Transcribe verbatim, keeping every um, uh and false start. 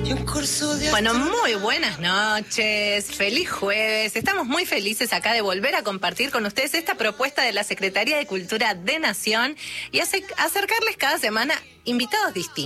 y un curso de Bueno, muy buenas noches, feliz jueves. Estamos muy felices acá de volver a compartir con ustedes esta propuesta de la Secretaría de Cultura de Nación y hace- acercarles cada semana invitados distintos.